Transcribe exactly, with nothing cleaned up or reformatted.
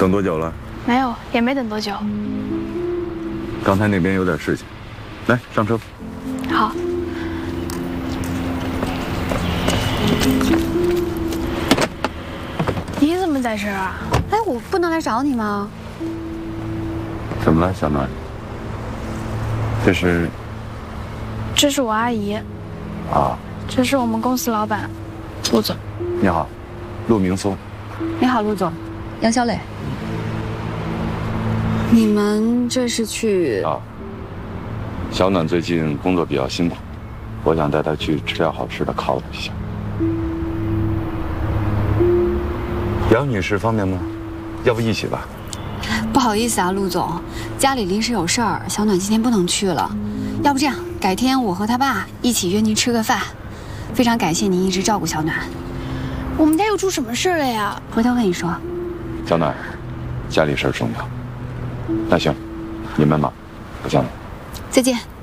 等多久了？ 没有，也没等多久。 刚才那边有点事情，来上车。 好。你怎么在这儿啊？ 哎，我不能来找你吗？ 怎么了，小暖？这是？ 这是我阿姨。 啊。 这是我们公司老板，陆总。 你好，陆明松。 你好，陆总。杨小磊。你们这是去？ 啊。小暖最近工作比较辛苦，我想带她去吃点好吃的犒劳一下。杨女士方便吗？要不一起吧？ 不好意思啊，陆总，家里临时有事儿，小暖今天不能去了。要不这样，改天我和他爸一起约您吃个饭。非常感谢您一直照顾小暖。 我们家又出什么事了呀？ 回头跟你说。 小暖，家里事儿重要。那行，你们忙，不见了。 再见。